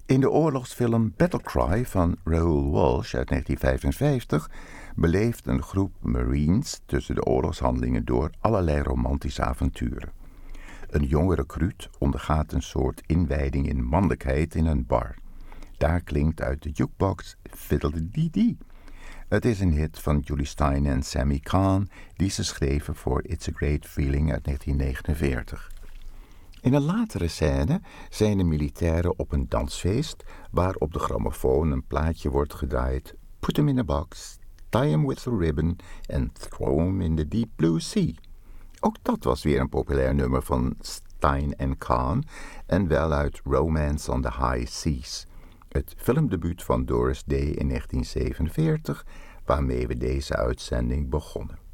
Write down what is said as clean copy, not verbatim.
In de oorlogsfilm Battlecry van Raoul Walsh uit 1955 beleeft een groep Marines tussen de oorlogshandelingen door allerlei romantische avonturen. Een jonge recruut ondergaat een soort inwijding in mannelijkheid in een bar. Daar klinkt uit de jukebox Fiddle-dee-dee. Het is een hit van Julie Stein en Sammy Cahn die ze schreven voor It's a Great Feeling uit 1949. In een latere scène zijn de militairen op een dansfeest waar op de grammofoon een plaatje wordt gedraaid. Put him in a box, tie him with a ribbon and throw him in the deep blue sea. Ook dat was weer een populair nummer van Stein en Cahn en wel uit Romance on the High Seas, het filmdebuut van Doris Day in 1947, waarmee we deze uitzending begonnen.